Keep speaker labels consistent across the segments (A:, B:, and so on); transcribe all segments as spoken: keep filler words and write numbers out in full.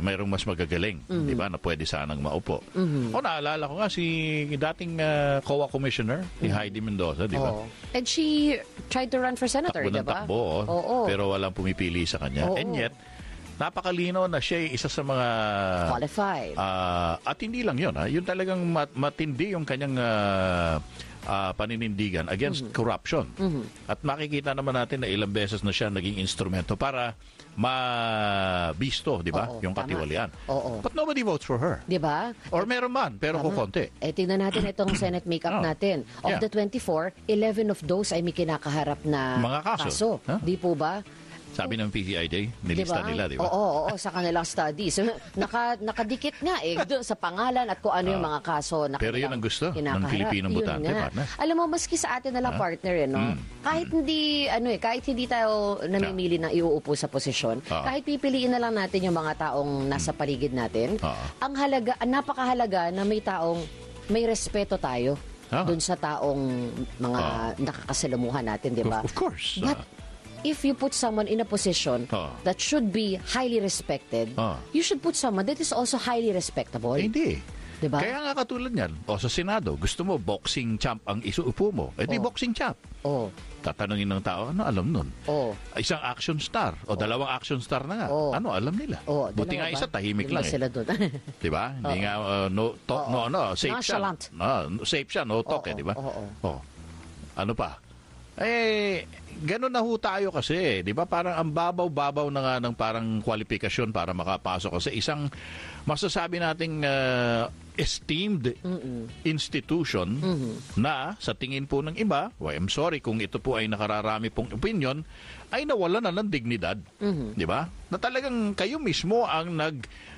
A: mayroong mas magagaling,
B: Mm-hmm.
A: di ba, na pwede sanang maupo.
B: Mm-hmm.
A: O naalala ko nga si dating uh, C O A Commissioner, ni
B: Mm-hmm.
A: Heidi Mendoza, di ba?
B: Oo. And she tried to run for senator,
A: Takbo
B: di
A: ng
B: ba?
A: takbo, oh.
B: Oo.
A: Pero walang pumipili sa kanya.
B: Oo.
A: And yet, napakalinaw na siya ay isa sa mga
B: Qualified.
A: ah, at hindi lang yun, ha? Yung talagang mat- matindi yung kanyang ah, ah, paninindigan against
B: Mm-hmm.
A: corruption. At makikita naman natin na ilang beses na siya naging instrumento para mabisto, di ba?
B: Oo,
A: Yung
B: tama.
A: katiwalian.
B: Oo.
A: But nobody votes for her.
B: Di ba?
A: Or meron man, pero kukonti.
B: Eh, tingnan natin itong Senate makeup
A: Oh.
B: natin. Of
A: Yeah.
B: the twenty-four, eleven of those ay may kinakaharap na
A: Mga kaso. Huh?
B: Di po ba?
A: Sabi ng P C I J, nilista
B: Diba?
A: nila, di ba?
B: Oo, oo, oo, sa kanilang studies. Naka, nakadikit nga eh, doon sa pangalan at kung ano yung mga kaso na
A: Pero yun
B: kanilang
A: ang gusto ng
B: kinakaharap.
A: Pilipinong
B: Yun
A: botante,
B: nga.
A: partner.
B: Alam mo, maski sa atin na lang, partner, eh, no?
A: Mm.
B: Kahit hindi, ano eh, kahit hindi tayo namimili na iuupo sa posisyon,
A: Ah.
B: kahit pipiliin na lang natin yung mga taong nasa paligid natin,
A: Ah.
B: ang halaga, ang napakahalaga na may taong may respeto tayo
A: Ah.
B: doon sa taong mga
A: Ah.
B: nakakasalamuhan natin, di ba?
A: Of, of course.
B: But
A: Ah.
B: if you put someone in a position
A: Ah.
B: that should be highly respected,
A: Ah.
B: you should put someone that is also highly respectable.
A: Eh, hindi.
B: Diba?
A: Kaya nga katulad yan, o sa Senado, gusto mo boxing champ ang isuupo mo. Eh di
B: Oh.
A: boxing champ.
B: Oh,
A: Tatanungin ng tao, ano alam nun?
B: oh.
A: Isang action star o dalawang action star na nga.
B: Oh.
A: Ano alam nila?
B: Oh,
A: Buti
B: dalawa
A: nga
B: ba?
A: isa, tahimik
B: Dalawa
A: lang eh.
B: sila doon.
A: Di ba? Hindi nga, uh, no, to,
B: Oo.
A: no, no, safe
B: Nonchalant.
A: siya. No, safe siya, no talk
B: Oo,
A: eh, di ba?
B: oo,
A: Oh. Ano pa? Eh, ganun na ho tayo kasi, di ba? Parang ang babaw-babaw na nga ng parang kwalifikasyon para makapasok kasi isang masasabi nating uh, esteemed institution na sa tingin po ng iba, well, I'm sorry kung ito po ay nakararami pong opinion, ay nawala na ng dignidad. Di ba? Na talagang kayo mismo ang nag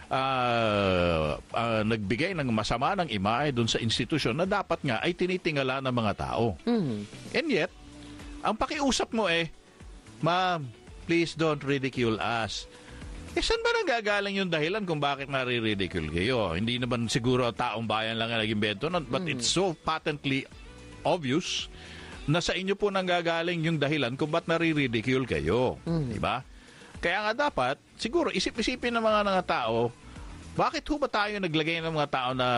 A: ah, ah, nagbigay ng masama ng imahe doon sa institusyon na dapat nga ay tinitingala ng mga tao. And yet, ang pakiusap mo eh, ma'am, please don't ridicule us. Eh, saan ba nanggagaling yung dahilan kung bakit nare-ridicule kayo? Hindi naman siguro taong bayan lang ang nag-imbento nun, but it's so patently obvious na sa inyo po nanggagaling yung dahilan kung ba't nare-ridicule kayo. Diba? Kaya nga dapat, siguro, isip-isipin ng mga mga tao, bakit ho ba tayo naglagay ng mga tao na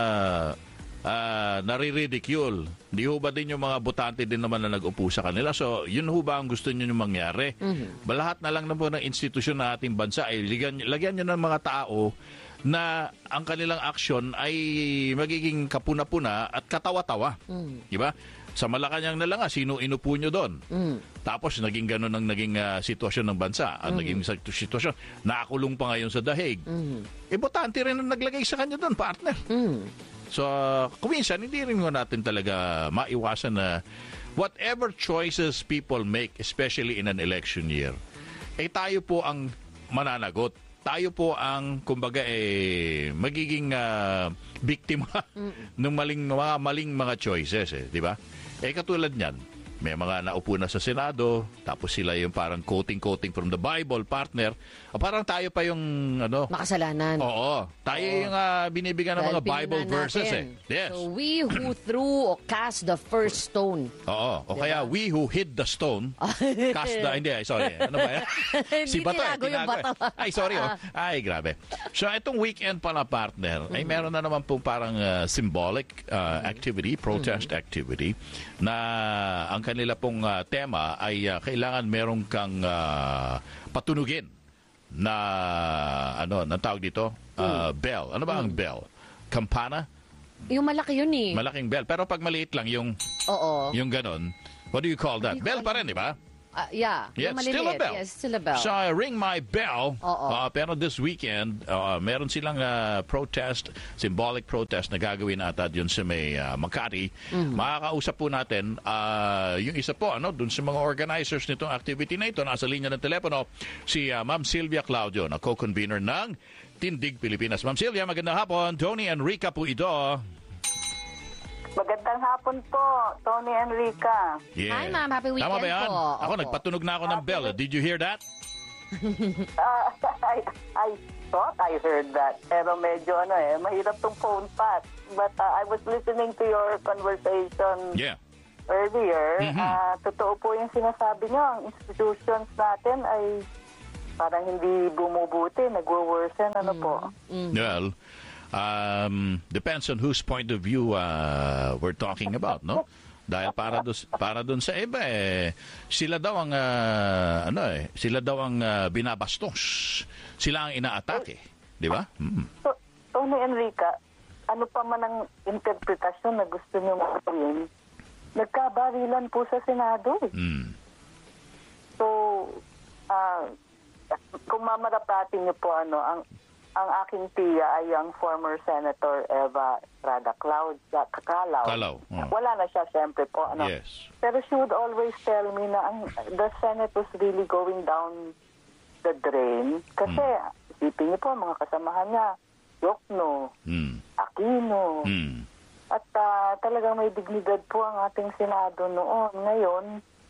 A: uh, nare-ridicule? Di ho ba din yung mga botante din naman na nag-upo sa kanila? So, yun ho ba ang gusto nyo yung mangyari? Mm-hmm. Lahat na lang na po ng institusyon na ating bansa ay lagyan, lagyan nyo ng mga tao na ang kanilang aksyon ay magiging kapuna-puna at katawa-tawa. Mm-hmm. Diba? Sa Malacanang na lang nga, sino inupo nyo doon? Mm. Tapos naging gano'n ang naging uh, sitwasyon ng bansa. Ang mm. naging sitwasyon. Nakakulong pa ngayon sa dahig. Mm. E botante rin ang naglagay sa kanya doon, partner. Mm. So, uh, kuminsan, hindi rin mo natin talaga maiwasan na whatever choices people make, especially in an election year, eh tayo po ang mananagot. Tayo po ang, kumbaga, eh, magiging uh, biktima mm. ng maling, mga maling mga choices, eh, di ba? Eh, katulad niyan, may mga naupo na sa Senado, tapos sila yung parang quoting-quoting from the Bible, partner. O parang tayo pa yung, ano?
B: Makasalanan.
A: Oo. Tayo Oo. yung uh, binibigyan ng
B: Dahil
A: mga Bible verses, eh. Yes.
B: So, we who threw or cast the first stone.
A: Oo. O
B: Diba?
A: kaya, we who hid the stone, cast the, hindi, sorry. Ano ba yan?
B: Si bato, eh,
A: tinago
B: yung bato.
A: eh. Ay, sorry, oh. Ay, grabe. So, itong weekend pala, partner, ay meron na naman pong parang uh, symbolic uh, activity, protest activity, na ang kanila pong uh, tema ay uh, kailangan merong kang uh, patunugin na ano, na tawag dito, uh, bell. Ano ba ang bell? Campana?
B: Yung malaki yun eh.
A: Malaking bell. Pero pag maliit lang yung
B: Oo.
A: yung ganon, what do you call that?
B: you
A: Bell
B: call
A: pa rin, di ba?
B: Uh, yeah.
A: Yeah,
B: yung
A: it's still a
B: maliliit.
A: bell.
B: Yes, still a bell.
A: So, I ring my bell.
B: Oo.
A: Uh, pero this weekend, uh, meron silang uh, protest, symbolic protest na gagawin ata yun sa may uh, Makati. Mm-hmm. Makakausap po natin uh, yung isa po, ano, dun sa mga organizers nitong activity na ito. Nasa linya ng telepono, si uh, Ma'am Sylvia Claudio, na co-convener ng Tindig Pilipinas. Ma'am Sylvia, magandang hapon. Tony Enrica po ito.
C: Magandang hapon po, Tony Enrica.
A: Yeah.
B: Hi, ma'am. Happy weekend
A: Tama ba yan?
B: po.
A: Ako,
B: Opo.
A: nagpatunog na ako ng bell. Did you hear that?
C: Uh, I, I thought I heard that. Pero medyo ano eh, mahirap tong phone pass. But uh, I was listening to your conversation
A: Yeah.
C: earlier.
A: Mhm.
C: Uh, totoo po yung sinasabi nyo. Ang institutions natin ay parang hindi bumubuti, nagwo-worsen, ano po.
A: Well, um, depends on whose point of view uh, we're talking about, no? Dahil para dun, para dun sa iba eh sila daw ang uh, ano eh sila daw ang uh, binabastos. Sila ang inaatake, di ba? Mm.
C: So, Tony Enrica, ano pa man ang interpretasyon na gusto niyo magawin, nagkabarilan po sa Senado.
A: Mm.
C: So, uh, kung mamarapatin niyo po ano, ang ang aking tiya ay ang former Senator Eva Estrada Cloud, Kakalaw.
A: Kalaw. Oh.
C: Wala na siya, siyempre po. Ano.
A: Yes.
C: Pero she would always tell me na ang, the Senate was really going down the drain. Kasi, mm. isipin niyo po, mga kasamahan niya, Yokno,
A: Mm.
C: Aquino,
A: Mm.
C: at uh, talagang may dignidad po ang ating Senado noon. Ngayon,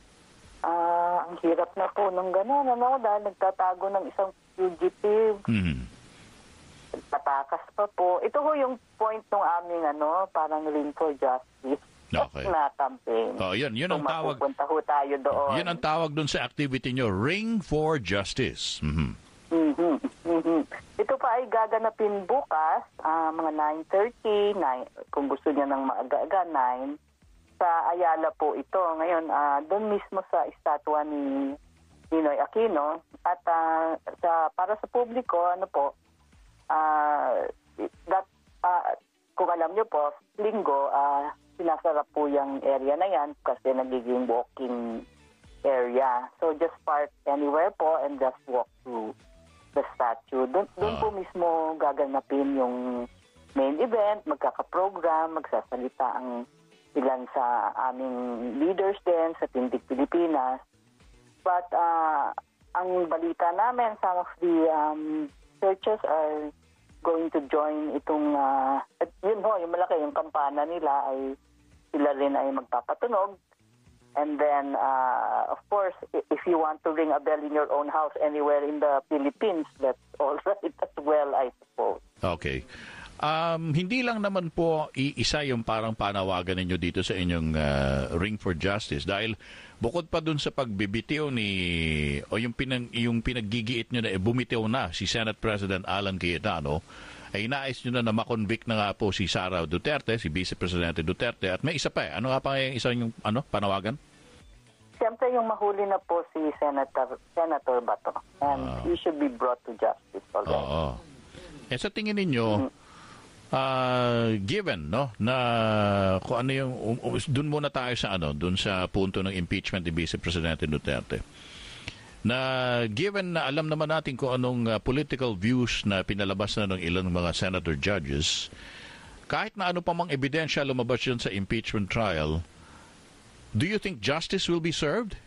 C: uh, ang hirap na po nung gano'n, ano, dahil nagtatago ng isang fugitive,
A: Mm.
C: patakas pa po. Ito ho yung point ng aming ano, parang ring for justice
A: Okay.
C: na campaign.
A: Oh, yun, yun ang
C: Kung
A: tawag.
C: mapupunta ho tayo doon.
A: Yun ang tawag dun sa activity nyo, Ring for Justice. Mhm.
C: Mhm, mhm. Ito pa ay gaganapin bukas, ah, mga nine thirty, nine, kung gusto niya ng maaga-aga, nine, sa Ayala po ito. Ngayon, ah, doon mismo sa estatwa ni Ninoy Aquino. At ah, sa, para sa publiko, ano po, ah, that, ah, kung alam niyo po, linggo, ah, sinasarap po yung area na yan kasi nagiging walking area. So just park anywhere po and just walk through the statue. Doon, doon po mismo gaganapin yung main event, magkakaprogram, magsasalita ang ilan sa aming leaders din sa Tindig Pilipinas. But uh, ang balita namin, some of the um, churches are going to join itong, uh, at yun ho, yung malaki, yung kampana nila ay sila rin ay magpapatunog. And then, uh, of course, if you want to ring a bell in your own house anywhere in the Philippines, that's all right as well, I suppose.
A: Okay. Um, hindi lang naman po iisa yung parang panawagan ninyo dito sa inyong uh, Ring for Justice dahil bukod pa dun sa pagbibitiw ni o yung pinang yung pinaggigiit nyo na eh, bumitiw na si Senate President Alan Cayetano ay nais nyo na na makonvict na nga po si Sara Duterte, si Vice Presidente Duterte at may isa pa eh. Ano nga pa yung isa yung ano, panawagan?
C: Siyempre yung mahuli na po si Senator Senator Bato and
A: Ah.
C: he should be brought to justice already.
A: Oo. Eh sa tingin ninyo, Uh, given no na kung ano yung um, um, doon muna tayo sa ano doon sa punto ng impeachment ni Vice Presidente Duterte na given na alam naman natin kung anong uh, political views na pinalabas na ng ilang mga senator judges kahit na ano pa mang ebidensya lumabas yun sa impeachment trial, do you think justice will be served?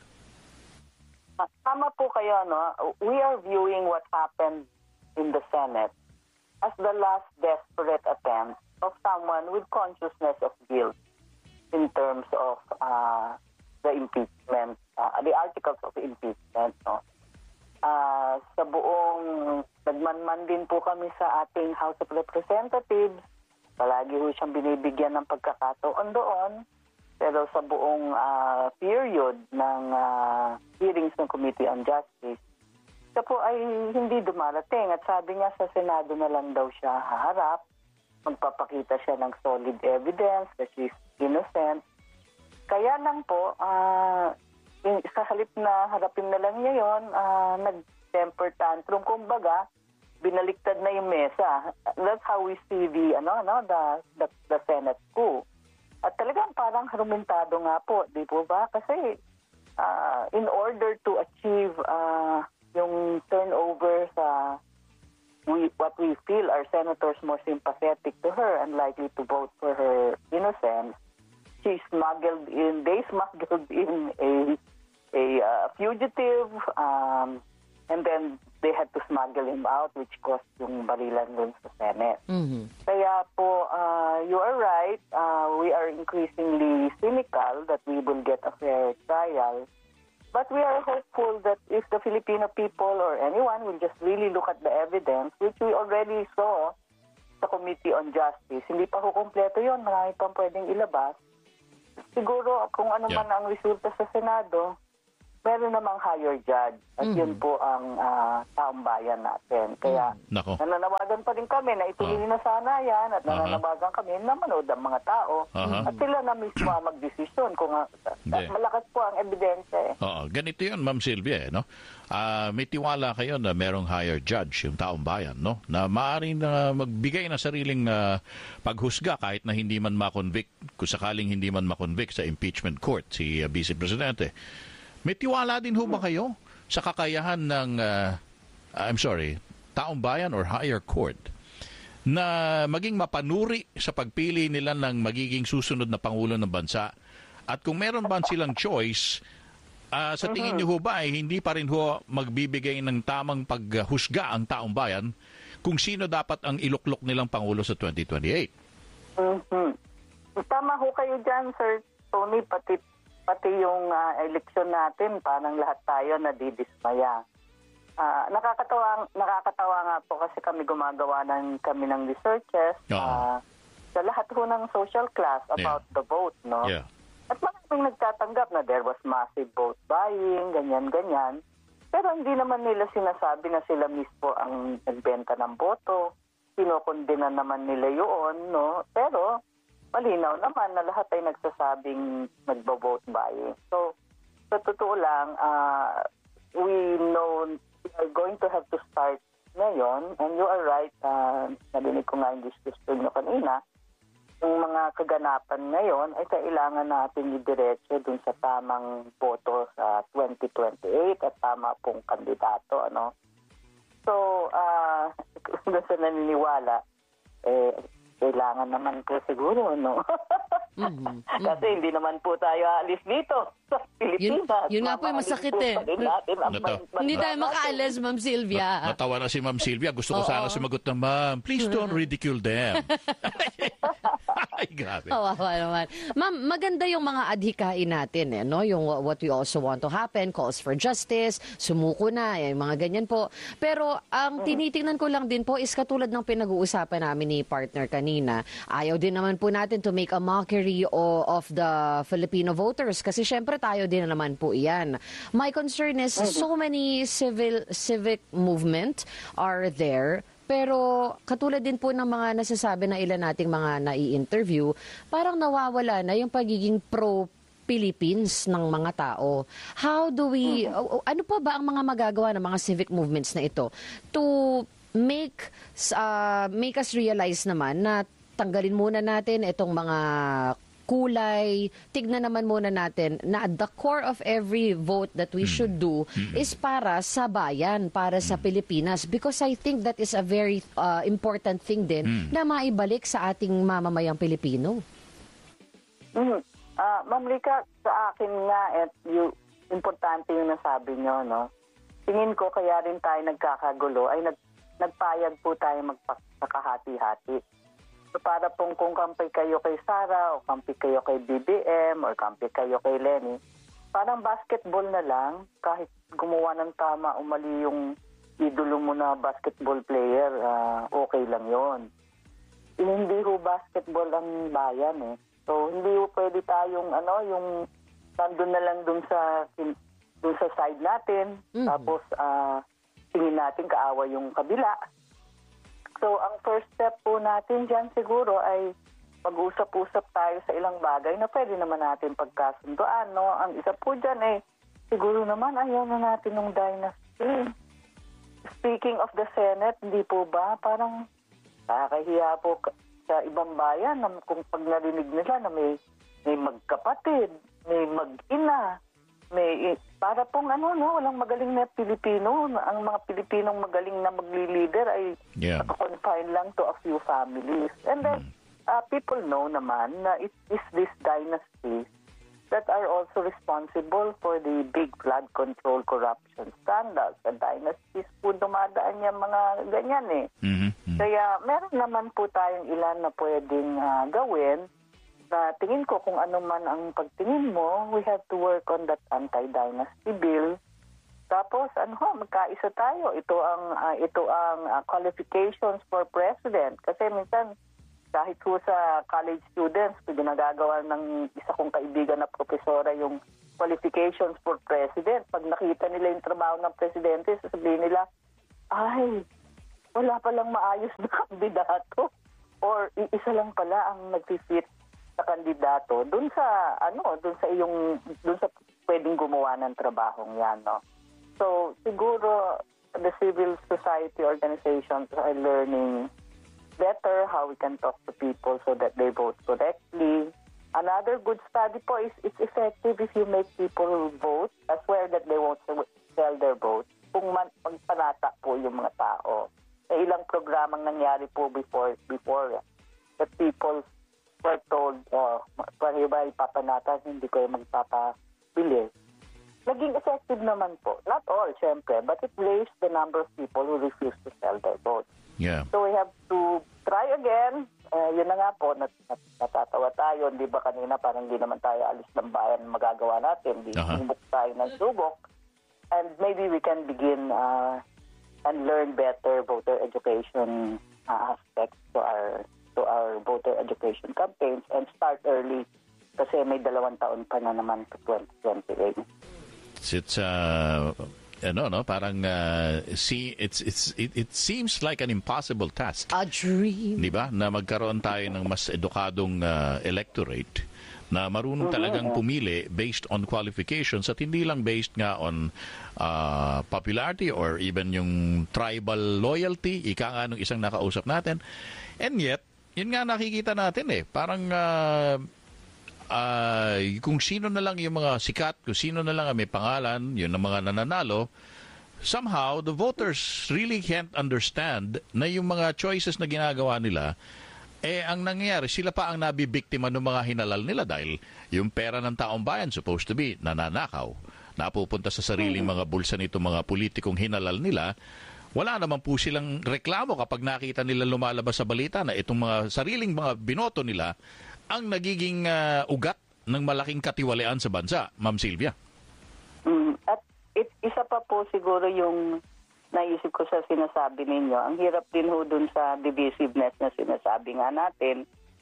C: Tama po kayo, no? We are viewing what happened in the Senate as the last desperate attempt of someone with consciousness of guilt in terms of uh, the impeachment, uh, the articles of impeachment. No? Uh, sa buong, nagmanman din po kami sa ating House of Representatives. Palagi po siyang binibigyan ng pagkakataon doon. Pero sa buong uh, period ng uh, hearings ng Committee on Justice, siya po ay hindi dumarating at sabi niya sa Senado na lang daw siya haharap, magpapakita siya ng solid evidence that she's innocent. Kaya lang po, uh, sa halip na harapin na lang niya yun, uh, nag-temper tantrum, kumbaga, binaliktad na yung mesa. That's how we see the, ano, no, the, the, the Senate coup. At talagang parang harumentado nga po, di po ba? Kasi uh, in order to achieve uh, yung turnover sa we, what we feel are senators more sympathetic to her and likely to vote for her innocence, she smuggled in, they smuggled in a a uh, fugitive, um, and then they had to smuggle him out, which cost yung barilan dun sa Senate.
B: Mhm.
C: Kaya po, uh, you are right, uh, we are increasingly cynical that we will get a fair trial. But we are hopeful that if the Filipino people or anyone will just really look at the evidence, which we already saw sa Committee on Justice, hindi pa ho kompleto yun, marami pang pwedeng ilabas. Siguro kung ano
A: Yeah.
C: man ang resulta sa Senado, meron namang higher judge at yun po ang uh, taong bayan natin. Kaya
A: Nako.
C: nananawagan pa rin kami na ituloy na sana yan at
A: Aha.
C: nananawagan kami na manood ang mga tao
A: Aha.
C: at sila na mismo ang magdesisyon kung uh,
A: Hindi.
C: malakas po ang ebidensya eh.
A: Oo, ganito 'yun, Ma'am Sylvia, eh, no? Ah, may tiwala kayo na merong higher judge, yung taong bayan, no? Na maaaring na magbigay ng sariling ah, paghusga kahit na hindi man ma-convict, kung sakaling hindi man ma-convict sa impeachment court si uh, Vice Presidente. May tiwala din ho ba kayo sa kakayahan ng ah, I'm sorry, taong bayan or higher court na maging mapanuri sa pagpili nila ng magiging susunod na pangulo ng bansa? At kung meron ba silang choice, ah, sa tingin niyo ho ba ay hindi pa rin ho magbibigay ng tamang paghusga ang taong bayan kung sino dapat ang iluklok nilang pangulo sa twenty twenty-eight?
C: Mhm. Tama ho kayo dyan, Sir Tony, pati pati yung uh, eleksyon natin, parang lahat tayo nadidismaya. Uh, nakakatawa, nakakatawa nga po kasi kami gumagawa ng, kami ng researches uh, sa lahat ho ng social class about
A: Yeah.
C: the vote, no?
A: Yeah.
C: At maraming nagtatanggap na there was massive vote buying, ganyan-ganyan. Pero hindi naman nila sinasabi na sila mismo ang nagbenta ng boto. Kinokondena naman nila yun, no? Pero malinaw naman na lahat ay nagsasabing nagbo-vote buying. So, sa totoo lang, uh, we know we are going to have to start ngayon. And you are right, uh, narinig ko nga yung discussion nyo kanina, yung mga kaganapan ngayon ay kailangan natin idiretso dun sa tamang boto sa twenty twenty-eight at tama pong kandidato, ano. So, uh, kung sa naniniwala, eh, kailangan naman po siguro, no?
B: Mhm.
C: Kasi hindi naman po tayo alis dito sa Pilipinas.
B: Yun- yun nga po yung masakit eh.
C: Mamahalin po pa rin natin ang
A: Nato.
C: bansa
B: Hindi tayo
C: natin.
B: makaalis, Ma'am Sylvia.
A: Natawa na si Ma'am Sylvia. Gusto ko
B: Oo.
A: sana sumagot na, Ma'am, please don't ridicule them. Ay, grabe.
B: Kawawa naman. Ma'am, maganda yung mga adhikain natin, eh, no? Yung wha- what we also want to happen, calls for justice, sumuko na, yung mga ganyan po. Pero ang tinitingnan ko lang din po is katulad ng pinag-uusapan namin ni partner kanina, ayaw din naman po natin to make a mockery o, of the Filipino voters kasi syempre tayo din naman po iyan. My concern is so many civil civic movement are there. Pero katulad din po ng mga nasasabi na ilan nating mga nai-interview, parang nawawala na yung pagiging pro Philippines ng mga tao. How do we, o- o- ano pa ba ang mga magagawa ng mga civic movements na ito to make uh, make us realize naman na tanggalin muna natin itong mga kulay, tignan naman muna natin na at the core of every vote that we should do is para sa bayan, para sa Pilipinas. Because I think that is a very uh, important thing din na maibalik sa ating mamamayang Pilipino.
C: Mm. Ah, Ma'am Rica, sa akin nga, at yung importante yung nasabi nyo, no? Tingin ko kaya rin tayo nagkakagulo ay nag, nagpayag po tayo magpakahati-hati. So para pong kung kampi kayo kay Sara o kampi kayo kay B B M o kampi kayo kay Lenny, parang basketball na lang, kahit gumawa ng tama o mali yung idolo mo na basketball player, ah, okay lang yon. Hindi ho basketball ang bayan eh. So hindi ho pwede tayong ano, yung nandun na lang dun sa dun sa side natin,
B: Mhm.
C: tapos ah, tingin natin kaaway yung kabila. So, ang first step po natin dyan siguro ay pag-usap-usap tayo sa ilang bagay na pwede naman natin pagkasundoan, no? Ang isa po dyan eh, siguro naman ayaw na natin ng dynasty. Speaking of the Senate, hindi po ba? Parang nakakahiya po ka- sa ibang bayan na kung pag narinig nila na may, may magkapatid, may mag-ina, may para pong ano, no, walang magaling na Pilipino. Ang mga Pilipinong magaling na magli-leader ay
A: Yeah.
C: nakakonfine lang to a few families. And then, uh, people know naman na it is this dynasty that are also responsible for the big flood control corruption scandals. Sa dynasties po dumadaan yung mga ganyan eh.
A: Mhm. Mhm.
C: Kaya meron naman po tayong ilan na pwedeng ah, gawin na tingin ko kung ano man ang pagtingin mo, we have to work on that anti-dynasty bill. Tapos ano ho, magkaisa tayo. Ito ang ah, ito ang ah, qualifications for president. Kasi minsan kahit ho sa college students, pag ginagagawa ng isa kong kaibigan na profesora yung qualifications for president. Pag nakita nila yung trabaho ng presidente, sasabihin nila, ay, wala palang maayos na kandidato. Or isa lang pala ang nag-fit sa kandidato dun sa, ano, dun sa iyong, dun sa pwedeng gumawa ng trabahong yan, no? So, siguro, the civil society organizations are learning better how we can talk to people so that they vote correctly. Another good study po is it's effective if you make people vote as well that they won't sell their vote. Kung man, magpanata po yung mga tao. May ilang programang nangyari po before before that people were told, oh, pwede ba ipapanata, hindi ko yung magpapabili. Naging effective naman po. Not all, syempre, but it raised the number of people who refuse to sell their vote.
A: Yeah.
C: So we have to try again. Uh, yun na nga po, nat nat natatawa tayo. Di ba kanina parang hindi naman tayo alis ng bayan magagawa natin. Di
A: Uh-huh.
C: subok tayo ng subok. And maybe we can begin uh, and learn better voter education uh, aspects to our to our voter education campaigns and start early kasi may dalawang taon pa na naman to twenty twenty-eight.
A: It's uh, ano no, parang uh, see it's it's it, it seems like an impossible task.
B: A dream.
A: 'Di ba? Na magkaroon tayo ng mas edukadong uh, electorate na marunong talagang pumili based on qualifications at hindi lang based nga on uh, popularity or even yung tribal loyalty, ika nga nung isang nakausap natin. And yet, yun nga nakikita natin eh, parang uh, uh, kung sino na lang yung mga sikat, kung sino na lang ang may pangalan, yun ang mga nananalo, somehow the voters really can't understand na yung mga choices na ginagawa nila, eh ang nangyayari, sila pa ang nabibiktima ng mga hinalal nila dahil yung pera ng taong bayan supposed to be nananakaw, napupunta sa sariling mga bulsa nito mga politikong hinalal nila. Wala naman po silang reklamo kapag nakita nila lumalabas sa balita na itong mga sariling mga binoto nila ang nagiging uh, ugat ng malaking katiwalian sa bansa, Ma'am Sylvia.
C: Mm, at it, isa pa po siguro yung naisip ko sa sinasabi ninyo. Ang hirap din ho dun sa divisiveness na sinasabi nga natin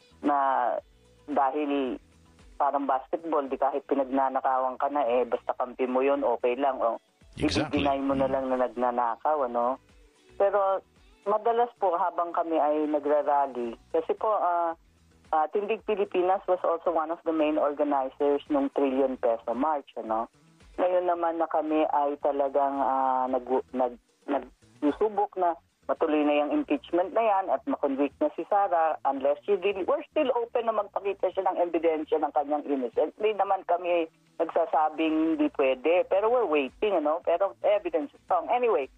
C: na dahil parang basketball, di kahit pinagnanakawan ka na eh, basta kampi mo yun, okay lang. O,
A: Exactly.
C: i-deny mo na lang na nagnanakaw, ano? Pero madalas po habang kami ay nagrarally, kasi po uh, uh, Tindig Pilipinas was also one of the main organizers ng Trillion Peso March, ano? Ngayon naman na kami ay talagang uh, nag, nag, nagsusubok na matuloy na yung impeachment na yan at makonvict na si Sara unless you really, we're still open na magpakita siya ng ebidensya ng kanyang innocence. Hindi naman kami nagsasabing hindi pwede, pero we're waiting, ano? Pero evidence is strong. Anyway,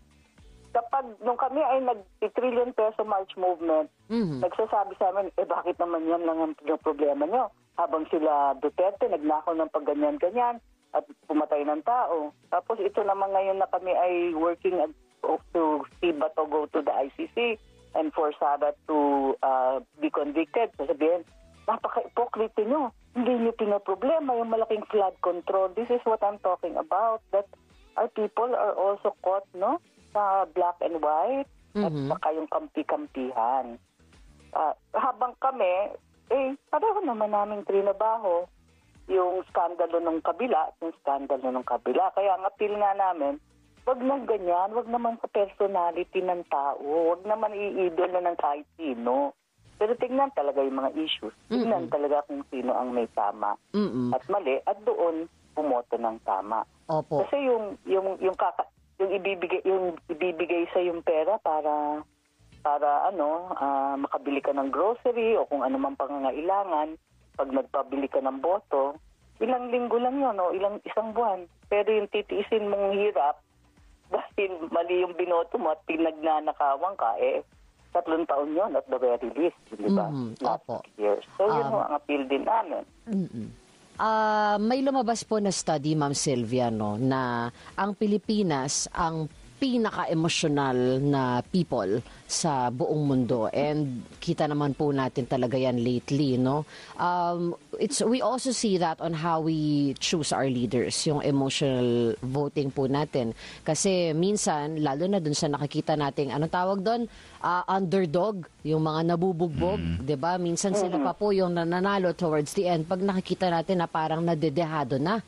C: kapag nung kami ay nag-trillion peso march movement,
B: Mhm.
C: nagsasabi sa amin, eh bakit naman yan lang ang problema nyo? Habang sila Duterte, nagnakaw ng pagganyan-ganyan at pumatay ng tao. Tapos ito naman ngayon na kami ay working at to see Bato go to the I C C and for Sara to uh, be convicted. Sasabihin, napaka-hypocrite nyo. Hindi nyo pinaproblema yung malaking flood control. This is what I'm talking about. That our people are also caught, no? Sa black and white at
B: Mhm.
C: saka yung kampi-kampihan. Uh, habang kami, eh, pareho naman naming trinabaho yung skandalo ng kabila at yung skandalo ng kabila. Kaya ang appeal nga namin, wag nang ganyan, wag naman sa personality ng tao, wag naman i-idol na ng kahit sino. Pero tignan talaga yung mga issues. Tignan
B: Mm-mm.
C: talaga kung sino ang may tama
B: Mm-mm.
C: at mali at doon bumoto ng tama.
B: Opo.
C: Kasi yung yung yung kaka, yung ibibigay yung ibibigay sa yung pera para para ano, ah, makabili ka ng grocery o kung ano mang pangangailangan, pag nagpabili ka ng boto, ilang linggo lang 'yon o ilang isang buwan. Pero yung titiisin mong hirap dahil mali yung binoto mo at pinagnanakawan ka, eh, tatlong taon yun at the very least, di ba?
B: Mhm,
C: Not
B: opo.
C: six years. So, yun
B: Um,
C: ho ang appeal din namin.
B: Mm-mm. Ah, may lumabas po na study, Ma'am Sylvia, no, na ang Pilipinas ang pinaka-emotional na people sa buong mundo, and kita naman po natin talaga yan lately, no. Um, it's we also see that on how we choose our leaders, yung emotional voting po natin, kasi minsan lalo na dun sa nakikita nating anong tawag doon, ah, underdog, yung mga nabubugbog, 'di ba? Minsan sila pa po yung nananalo towards the end pag nakikita natin na parang nadedehado na.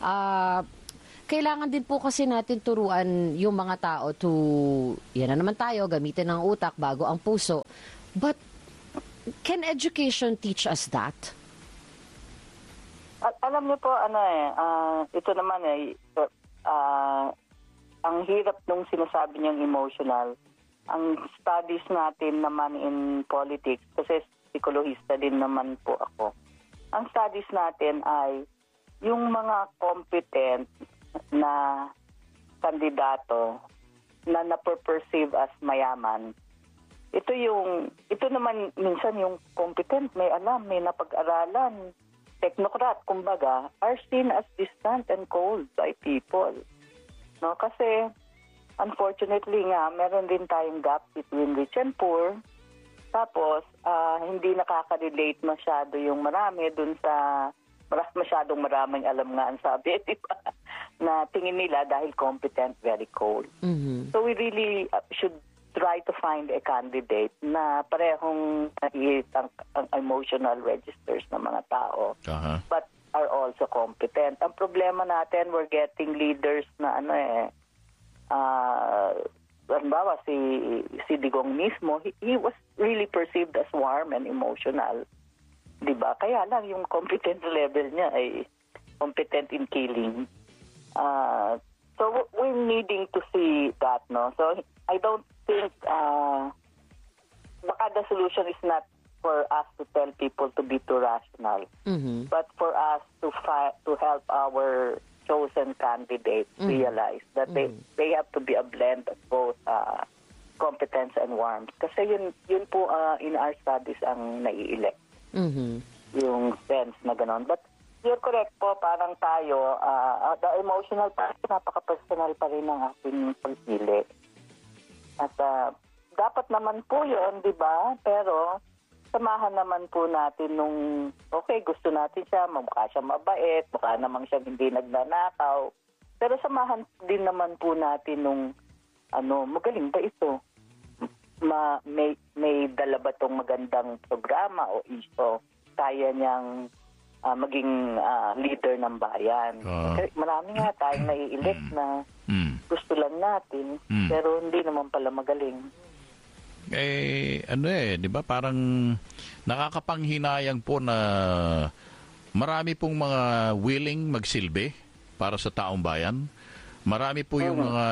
B: Ah, kailangan din po kasi natin turuan yung mga tao to, yan na naman tayo, gamitin ang utak bago ang puso. But can education teach us that?
C: At alam niyo po, ano eh, ah, ito naman eh, ah, ang hirap nung sinasabi niyang emotional. Ang studies natin naman in politics, kasi psikologista din naman po ako, ang studies natin ay yung mga competent na kandidato na naper-perceive as mayaman. Ito yung, ito naman minsan yung competent, may alam, may napag-aralan, technocrat, kumbaga, are seen as distant and cold by people. No, kasi unfortunately nga, meron din tayong gap between rich and poor. Tapos, ah, hindi nakaka-relate masyado yung marami dun sa maras masyadong maraming alam nga ang sabi, di ba? Na tingin nila dahil competent, very cold.
B: Mhm.
C: So we really uh, should try to find a candidate na parehong nahihit ang, ang emotional registers ng mga tao,
A: Aha.
C: but are also competent. Ang problema natin, we're getting leaders na ano eh, uh, halimbawa si, si Digong mismo, he, he was really perceived as warm and emotional. Diba? Kaya lang yung competent level niya ay competent in killing. Uh, so we're needing to see that, no? So I don't think uh, baka the solution is not for us to tell people to be too rational,
B: Mhm.
C: but for us to fi- to help our chosen candidates realize that they they have to be a blend of both uh, competence and warmth. Kasi yun yun po uh, in our studies ang nai-elect.
B: Mhm.
C: Yung sense na gano'n. But you're correct po, parang tayo, uh, the emotional part, napaka-personal pa rin ang ating pagpili. At uh, dapat naman po yun, di ba? Pero samahan naman po natin nung, okay, gusto natin siya, mukha siya mabait, mukha naman siya hindi nagnanakaw. Pero samahan din naman po natin nung, ano, magaling ba ito? Ma, may, may dala ba itong magandang programa o iso? Kaya niyang uh, maging uh, leader ng bayan.
A: Ah.
C: Kasi marami nga tayong nai-elect na
A: Mm.
C: gusto lang natin,
A: Mm.
C: pero hindi naman pala magaling.
A: Eh, ano eh, di ba, parang nakakapanghinayang po na marami pong mga willing magsilbi para sa taong bayan. Marami po yung mga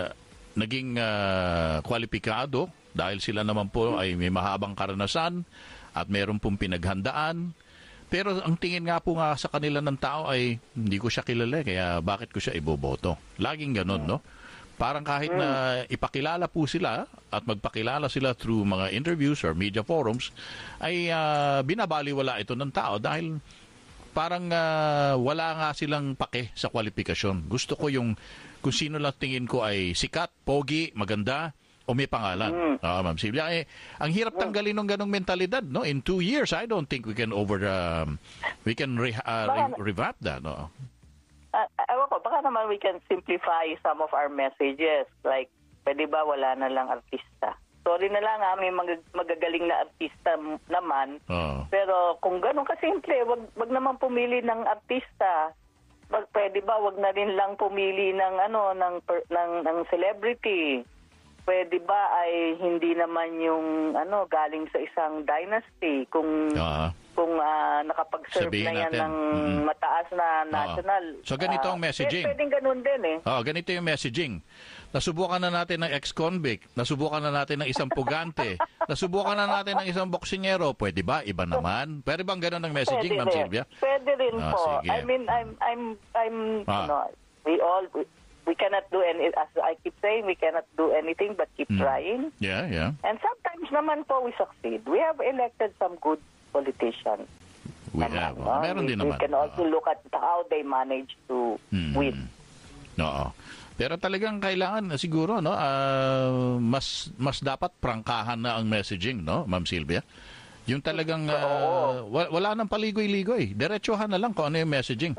A: naging ah, kwalipikado dahil sila naman po ay may mahabang karanasan at meron pong pinaghandaan. Pero ang tingin nga po nga sa kanila ng tao ay hindi ko siya kilala, kaya bakit ko siya iboboto? Laging ganun, no? Parang kahit na ipakilala po sila at magpakilala sila through mga interviews or media forums, ay ah, binabaliwala ito ng tao dahil parang ah, wala nga silang pake sa kwalifikasyon. Gusto ko yung kung sino lang tingin ko ay sikat, pogi, maganda, o may pangalan. Ah, Ma'am Silvia, eh, ang hirap tanggalin ng ganong mentalidad, no? In two years, I don't think we can over, um, we can re, uh, re- revamp that, no?
C: Uh, ewan ko, baka naman we can simplify some of our messages. Like, pwede ba wala na lang artista? Sorry na lang ha, may mag- magagaling na artista m- naman.
A: Oo.
C: Pero kung ganun kasimple, wag, wag naman pumili ng artista. Wag, pwede ba wag na rin lang pumili ng ano ng per, ng, ng celebrity? Pwede ba ay hindi naman yung ano galing sa isang dynasty kung
A: Ah.
C: kung ah, nakapag-serve
A: Sabihin
C: na yan
A: natin,
C: ng
A: mm.
C: mataas na national.
A: So, ganito ang
C: ah,
A: messaging.
C: p- Pwedeng ganun din eh.
A: Oh, ganito yung messaging. Nasubukan na natin ng ex-convict, nasubukan na natin ng isang pugante, nasubukan na natin ng isang boksingero. Pwede ba? Iba naman. Pwede bang ganun ang messaging,
C: Pwede
A: Ma'am
C: rin.
A: Silvia?
C: Pwede rin
A: Ah,
C: po.
A: sige.
C: I mean, I'm, I'm, I'm,
A: Ah.
C: you know, we all, we, we cannot do any, as I keep saying, we cannot do anything but keep
A: Hmm.
C: trying.
A: Yeah, yeah.
C: And sometimes naman po we succeed. We have elected some good politicians.
A: We
C: naman,
A: have.
C: no?
A: Oh, meron
C: we,
A: din
C: we
A: naman.
C: can also
A: Oo.
C: look at how they manage to
A: Hmm.
C: win.
A: Oo. Pero talagang kailangan siguro no ah, mas mas dapat prangkahan na ang messaging, no, Ma'am Silvia. Yung talagang ah, wa- wala nang paligoy-ligoy. Diretsuhan na lang kung ano yung messaging.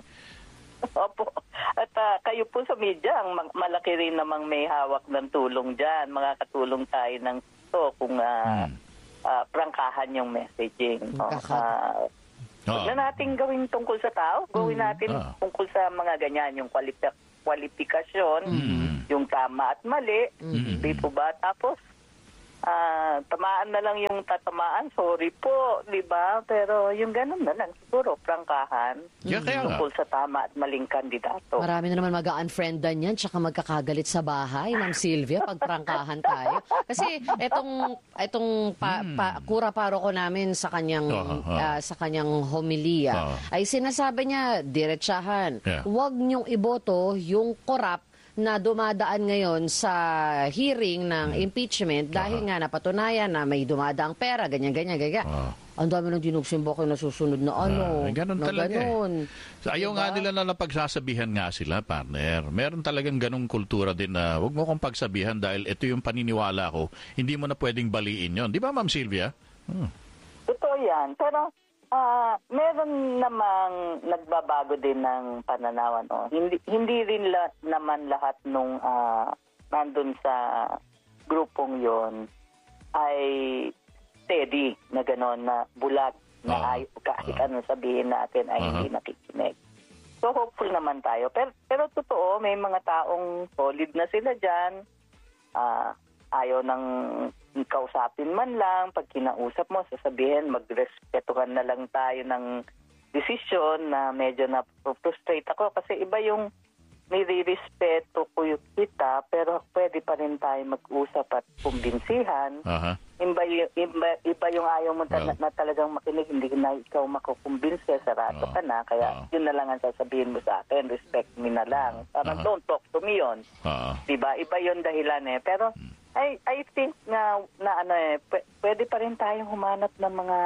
C: Opo. At ah, kayo po sa media, ang ma- malaki rin namang may hawak ng tulong dyan. Makakatulong tayo ng to kung ah,
A: Hmm.
C: ah, prangkahan yung messaging. Oh,
B: Prangkahan.
C: ah, Huwag
A: Oo.
C: na natin gawin tungkol sa tao. Gawin natin
A: Ah.
C: tungkol sa mga ganyan, yung kwalip- kwalifikasyon, yung tama at mali. Di po ba? Tapos, ah, tamaan na lang yung tatamaan. Sorry po, di ba? Pero yung ganun na lang, siguro, prangkahan
A: Yeah, kaya nga.
C: tungkol sa tama at maling kandidato.
B: Marami na naman mag-unfriendan yan, tsaka magkakagalit sa bahay, Ma'am Sylvia, pag prangkahan tayo. Kasi etong etong pa, pa, kura paroko namin sa kanyang
A: Oo, oo.
B: ah, sa kanyang homilia
A: Oo.
B: ay sinasabi niya diretsahan,
A: Yeah.
B: huwag niyong iboto yung korap na dumadaan ngayon sa hearing ng impeachment dahil nga napatunayan na may dumadaang pera, ganyan, ganyan, ganyan.
A: Oo.
B: Ang dami ng dinugsimbok yung nasusunod na ano.
A: Ah, ganun
B: na
A: talaga eh.
B: ganun.
A: So, ayaw nga nila na napagsasabihan nga sila, partner. Meron talagang ganung kultura din na huwag mo kong pagsabihan dahil ito yung paniniwala ko. Hindi mo na pwedeng baliin yon. Di ba, Ma'am Sylvia? Hmm.
C: Totoo yan. Pero ah meron namang nagbabago din ng pananaw. No? Hindi, hindi rin la, naman lahat nung ah, nandun sa grupong yon ay steady na gano'n, na bulag, na
A: Oo.
C: ay, kahit ano sabihin natin ay
A: Oo.
C: hindi nakikinig. So hopeful naman tayo. Pero, pero totoo, may mga taong solid na sila dyan. Ah, ayaw nang kausapin man lang. Pag kinausap mo, sasabihin, magrespetuhan na lang tayo ng desisyon na medyo na-frustrate ako. Kasi iba yung nire-respeto ko yung kita, pero pwede pa rin tayo mag-usap at kumbinsihan.
A: Aha.
C: Iba, y- iba, iba yung ayaw mo ta-
A: Well.
C: na, na talagang makinig, hindi na ikaw makukumbinse, sarado
A: Oo.
C: ka na. Kaya
A: Oo.
C: yun na lang ang sasabihin mo sa akin, respect me na lang. Parang
A: Aha.
C: don't talk to me yun.
A: Oo.
C: Diba? Iba yun dahilan eh. Pero I I think na na ano eh p- pwede pa rin tayong humanap ng mga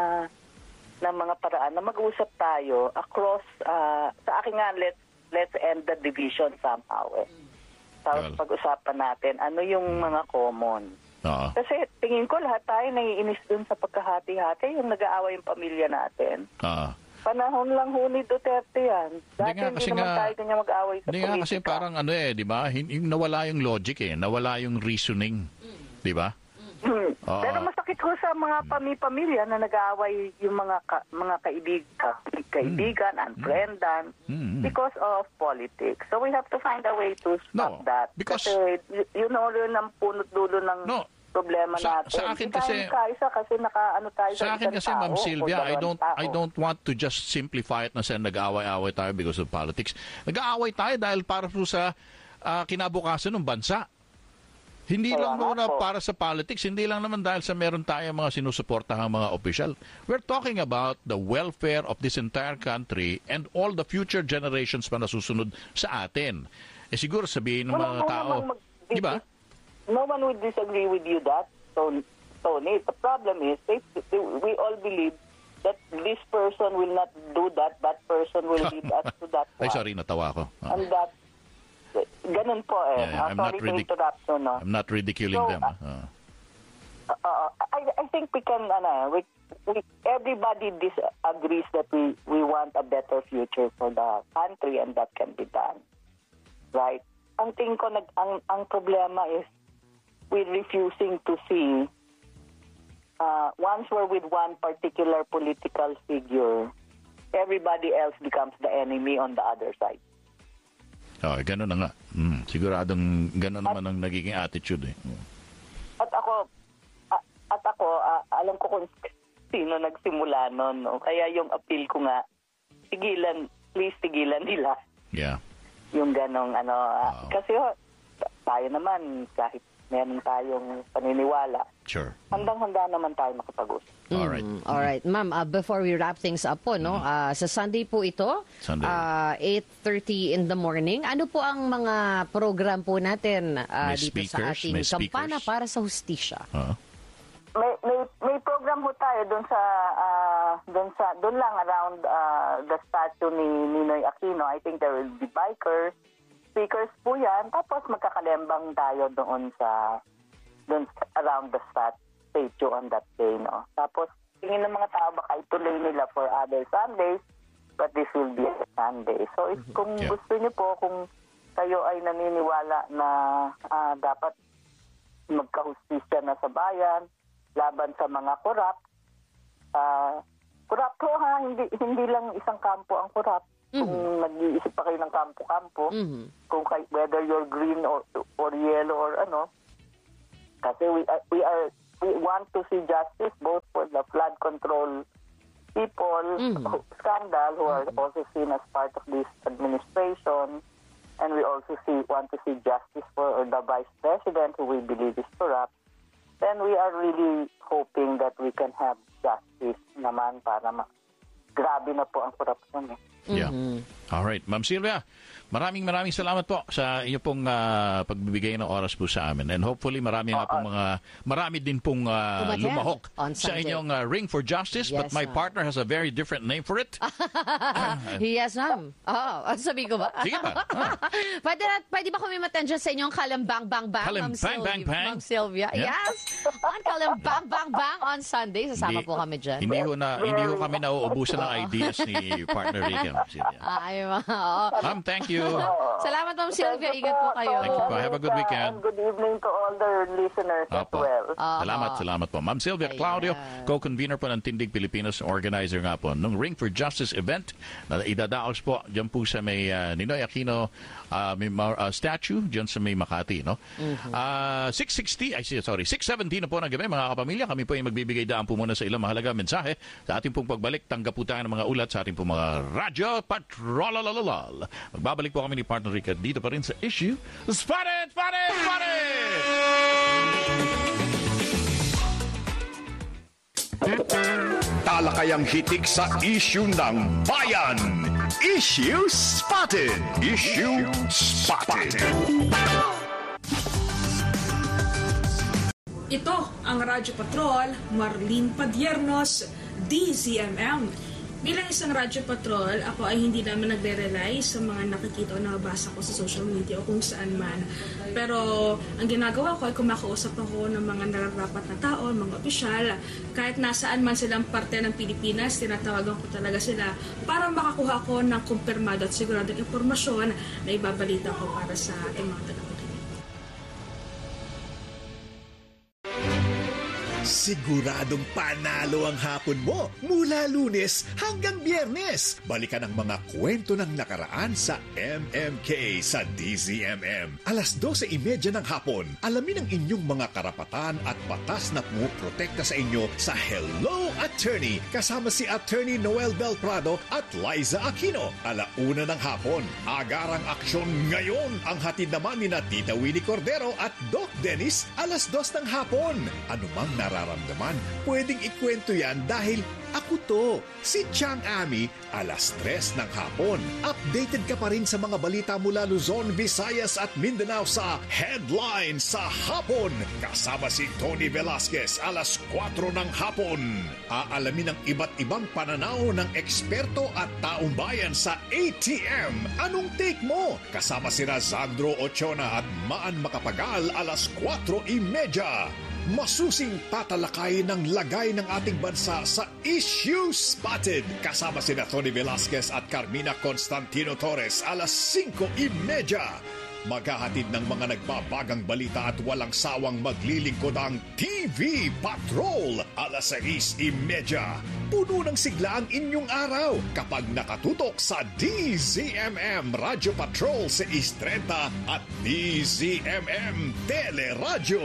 C: ng mga paraan na mag-usap tayo across ah, sa akin nga let's let's end the division somehow eh. Tapos
A: Well.
C: pag-usapan natin ano yung mga common.
A: Oo.
C: Kasi tingin ko lahat tayo naiinis dun sa pagkahati-hati, yung nag-aaway yung pamilya natin.
A: Oo.
C: Panahon lang ho ni Duterte yan. Dati
A: nga,
C: hindi
A: kasi
C: naman
A: nga-
C: tayo kanya mag-aaway sa
A: Hindi nga kasi
C: politika.
A: parang ano eh, di ba? Hin- Yung nawala yung logic eh. Nawala yung reasoning. Di ba?
C: Hmm.
A: Oo.
C: Pero masakit ko sa mga pami-pamilya na nag-aaway yung mga ka, mga kaibig, ka, kaibigan, unfriendan,
A: Mm.
C: because of politics. So we have to find a way to
A: No,
C: stop that.
A: because-
C: Kasi y- yun know, yun ang punot dulo ng
A: No.
C: problema
A: Sa-
C: natin.
A: sa akin
C: Hindi tayo
A: kasi-
C: magkaisa kasi nakaano tayo sa
A: Sa akin
C: isang
A: kasi,
C: tao
A: Ma'am
C: o
A: Sylvia, I
C: dalawang
A: don't
C: tao.
A: I don't want to just simplify it na sa nag-aaway-away tayo because of politics. Nag-aaway tayo dahil para po sa ah, kinabukasan ng bansa. Hindi
C: Kaya
A: lang
C: nga
A: muna
C: po.
A: para sa politics, hindi lang naman dahil sa meron tayo mga sinusuportahang mga opisyal. We're talking about the welfare of this entire country and all the future generations pa na susunod sa atin. Eh siguro sabihin ng
C: Wala
A: mga
C: mo
A: tao,
C: namang mag-
A: di ba?
C: No one would disagree with you that, Tony. Tony. The problem is, they, they, we all believe that this person will not do that, that person will lead us to that
A: Ay,
C: one.
A: sorry, natawa ko. Ah.
C: And that, ganun po eh.
A: Yeah,
C: Ah,
A: I'm
C: sorry
A: not
C: to
A: ridic-
C: interrupt you, no?
A: I'm not ridiculing
C: So,
A: them. ah. Ah.
C: Uh, uh, I, I think we can, ano, we, we, everybody disagrees that we, we want a better future for the country and that can be done. Right? Ang tingin ko, nag, ang, ang problema is we're refusing to see uh, once we're with one particular political figure, everybody else becomes the enemy on the other side.
A: Oh, gano'n na nga. Mm, siguradong gano'n naman ang nagiging attitude eh. Mm.
C: At ako, a- at ako, a- alam ko kung sino nagsimula noon, no? Kaya yung appeal ko nga, tigilan, please tigilan nila
A: Yeah.
C: yung ganong ano. ah,
A: Wow.
C: Kasi ho, tayo naman, kahit meron tayong paniniwala,
A: Sure.
C: handang-handa naman tayo makapag-usap.
A: All right.
B: Mm, all right. Ma'am, uh, before we wrap things up po, no, ah, sa Sunday po ito,
A: Sunday.
B: ah, eight thirty in the morning. Ano po ang mga program po natin ah,
A: May
B: dito
A: speakers?
B: sa ating
A: May speakers?
B: kampana para sa hustisya?
A: Ah.
C: May, may, may program ho tayo doon sa, ah, doon sa, doon lang around ah, the statue ni Ninoy Aquino. I think there will be bikers, speakers po yan. Tapos magkakalembang tayo doon sa, doon sa- around the stat, statue on that day, no? Tapos tingin ng mga tao baka ituloy nila for other Sundays, but this will be a Sunday. So if, kung
A: Yeah.
C: gusto niyo po, kung kayo ay naniniwala na ah, dapat magkahustisya na sa bayan, laban sa mga korap, ah, kurap po ha, hindi, hindi lang isang kampo ang kurap. Kung
B: Mhm.
C: nag-iisip pa kayo ng kampo-kampo,
B: Mhm.
C: kung kay, whether you're green or or yellow or ano, kasi we are, we are we want to see justice both for the flood control people
B: Mhm.
C: who, scandal who are also seen as part of this administration, and we also see want to see justice for the vice president who we believe is corrupt. Then we are really hoping that we can have justice naman para ma- grabe na po ang korupsyon eh.
A: Yeah. All right. Ma'am Sylvia, maraming maraming salamat po sa inyo pong ah, pagbibigay ng oras po sa amin. And hopefully marami nga pong mga, marami din pong ah,
B: Umattend
A: lumahok
B: on
A: sa
B: Sunday.
A: inyong ah, Ring for Justice. But
B: Yes,
A: my
B: ma'am.
A: partner has a very different name for it.
B: Yes, ma'am. Oo, oh, sabi ko ba?
A: Sige ba? Ah.
B: pwede, na, pwede ba kami mattend dyan sa inyong Kalambang Bang Bang,
A: Kalambang
B: Ma'am Sylvia?
A: Bang Bang?
B: Ma'am Sylvia.
A: Yeah.
B: Yes! On Kalambang Bang Bang on Sunday. Sasama
A: Hindi-
B: po kami dyan.
A: Hindi ho na hindi ho kami nauubusan ng ideas ni partner Rica, Ma'am Sylvia.
B: Ay, ma. Oo.
A: Ma'am, thank you.
B: Salamat, Ma'am Sylvia.
C: Thank you
B: Ingat po kayo.
A: Thank you po. Have a good weekend.
C: And good evening to all the listeners as
A: Opo.
C: well.
B: Ah.
A: Salamat, salamat po. Ma'am Sylvia
B: Ayan.
A: Claudio, co-convener po ng Tindig Pilipinas, organizer nga po ng Ring for Justice event na idadaos po dyan po sa may uh, Ninoy Aquino uh, may, uh, statue dyan sa may Makati. No? Uh, six sixty, ay sorry, six seventy na po ng gabi mga kapamilya. Kami po ay magbibigay daan po muna sa ilang mahalaga mensahe. Sa ating pong pagbalik, tanggap po tayo ng mga ulat sa ating pong mga radyo patrolalalal. Magbabalik po kami ni partner Rica dito pa rin sa issue Spotted! Spotted! Spotted!
D: Talakayang hitik sa issue ng bayan. Issue Spotted. Issue Spotted.
E: Ito ang Radyo Patrol, Marlene Padiernos, D Z M M. Bilang isang Radyo Patrol, ako ay hindi naman nagre-rely sa mga nakikita o nabasa ko sa social media o kung saan man. Pero ang ginagawa ko ay kumakausap ako ng mga nararapat na tao, mga opisyal. Kahit nasaan man silang parte ng Pilipinas, tinatawagan ko talaga sila para makakuha ko ng kumpirmado at siguradong impormasyon na ibabalita ko para sa ating mga tagapakinig.
D: Siguradong panalo ang hapon mo mula Lunes hanggang Biyernes. Balikan ang mga kwento ng nakaraan sa M M K sa D Z M M. Alas dose imedya ng hapon, alamin ang inyong mga karapatan at batas na pumuprotekta sa inyo sa Hello Attorney kasama si Attorney Noel Bel Prado at Liza Aquino. Alauna ng hapon, agarang aksyon ngayon ang hatid naman ni na Tita Winnie Cordero at Doc Dennis alas dos ng hapon. Anumang nararamdaman, pwedeng ikwento yan dahil ako to, si Chang Ami, alas tres ng hapon. Updated ka pa rin sa mga balita mula Luzon, Visayas at Mindanao sa Headline sa Hapon. Kasama si Tony Velasquez, alas kwatro ng hapon. Aalamin ang iba't ibang pananaw ng eksperto at taong bayan sa A T M. Anong take mo? Kasama si Razandro Ochona at Maan Makapagal, alas kwatro imedya. Masusing tatalakay ng lagay ng ating bansa sa Issue Spotted. Kasama sina Tony Velasquez at Carmina Constantino Torres alas singko imedya. Maghahatid ng mga nagbabagang balita at walang sawang maglilingkod ang T V Patrol alas sais imedya. Puno ng sigla ang inyong araw kapag nakatutok sa D Z M M Radio Patrol sais trenta at D Z M M Teleradyo.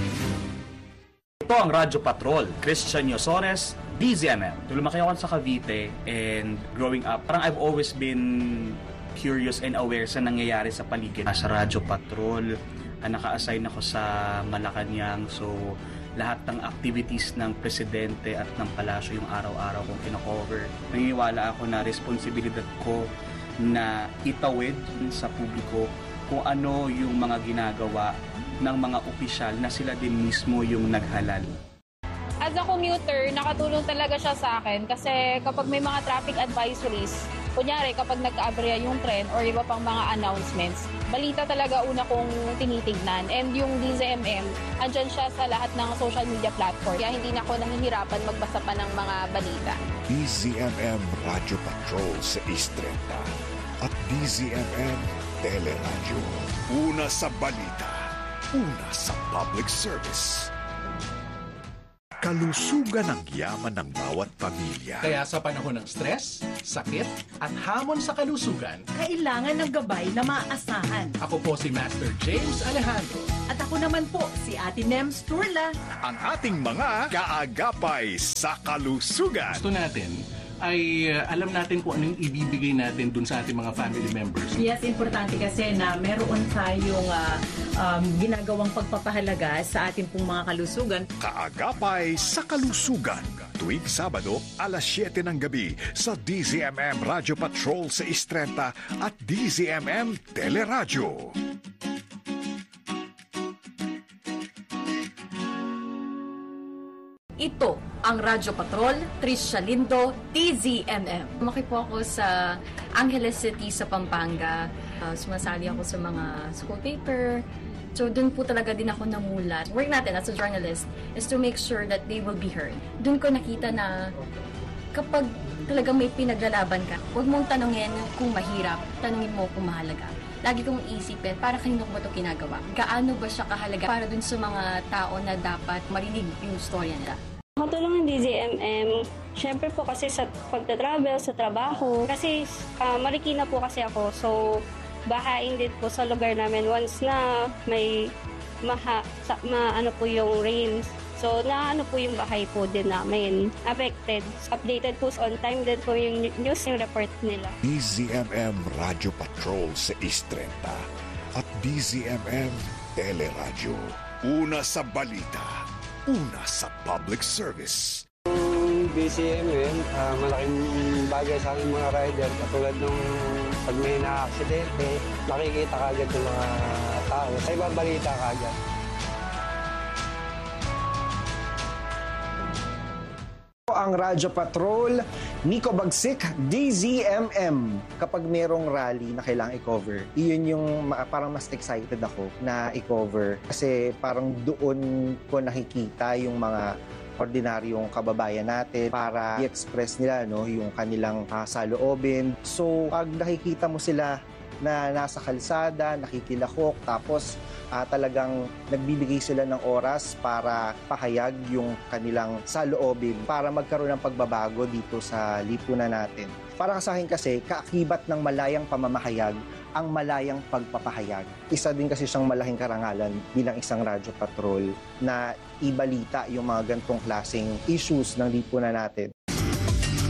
F: Ito ang Radyo Patrol, Christian Yosores, D Z M M. Lumaki ako sa Cavite and growing up, parang I've always been curious and aware sa nangyayari sa paligid. Sa Radyo Patrol, uh, naka-assign ako sa Malacanang, so lahat ng activities ng presidente at ng palasyo yung araw-araw kong kino-cover. Naniniwala ako na responsibilidad ko na itawid sa publiko kung ano yung mga ginagawa ng mga opisyal na sila din mismo yung naghalal.
G: As a commuter, nakatulong talaga siya sa akin kasi kapag may mga traffic advisories, kunyari kapag nagka-aberya yung tren or iba pang mga announcements, balita talaga una kong tinitignan. And yung D Z M M, andyan siya sa lahat ng social media platform. Kaya hindi na ako nahihirapan magbasa pa ng mga balita.
D: D Z M M Radio Patrol sa Istrenta at D Z M M Teleradyo. Una sa balita, una sa public service. kalusugan ang yaman ng bawat pamilya.
H: Kaya sa panahon ng stress, sakit, at hamon sa kalusugan,
I: Kailangan ng gabay na maaasahan.
H: ako po si Master James Alejandro.
I: At ako naman po, si Ate Nems Turla.
D: Ang ating mga kaagapay sa kalusugan.
H: Gusto natin ay uh, alam natin kung ano yung ibibigay natin dun sa ating mga family members.
I: Yes, importante kasi na meron tayong ah, um, ginagawang pagpapahalaga sa ating pong mga kalusugan.
D: Kaagapay sa kalusugan. Tuwing Sabado, alas siyete ng gabi sa D Z M M Radio Patrol sa Istrenta at D Z M M Teleradyo.
I: Ito ang Radyo Patrol, Tricia Lindo, D Z M M.
J: Lumaki po ako sa Angeles City sa Pampanga. Uh, sumasali ako sa mga school paper. So, dun po talaga din ako namulat. Work natin as a journalist is to make sure that they will be heard. Dun ko nakita na kapag talagang may pinaglalaban ka, huwag mong tanungin kung mahirap, tanungin mo kung mahalaga. Lagi kong isipin, para kanino ko ba ito ginagawa? Gaano ba siya kahalaga para dun sa mga tao na dapat marinig yung storya nila?
K: Makatulong ng D Z M M, syempre po kasi sa pagta-travel, sa trabaho. Kasi uh, Marikina po kasi ako, so bahain din po sa lugar namin once na may maha, sa, ma, ano po yung rains. So, na ano po yung bahay po din namin affected. Updated po on time din po yung news yung report nila.
D: D Z M M Radio Patrol sa Istrenta at D Z M M Teleradyo. Una sa balita, una sa public service.
L: Yung D Z M M, uh, malaking bagay sa aking mga rider. Katulad nung pag may na-aksidente, nakikita kagad ng mga tao. Sa ibang balita kagad.
M: Ang Radyo Patrol, Nico Bagsik, D Z M M. Kapag merong rally na kailangang i-cover, iyon yung parang mas excited ako na i-cover. Kasi parang doon ko nakikita yung mga ordinaryong kababayan natin para i-express nila no, yung kanilang uh, saloobin. So, pag nakikita mo sila na nasa kalsada, nakikilahok, tapos uh, talagang nagbibigay sila ng oras para pahayag yung kanilang saloobin para magkaroon ng pagbabago dito sa lipunan natin. Para sa akin kasi, kaakibat ng malayang pamamahayag ang malayang pagpapahayag. Isa din kasi siyang malaking karangalan bilang isang radyo patrol na ibalita yung mga gantong klaseng issues ng lipunan natin.